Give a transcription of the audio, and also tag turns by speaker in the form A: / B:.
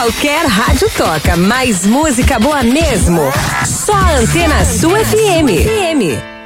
A: Qualquer rádio toca, mais música boa mesmo. Só a Antena Sul FM.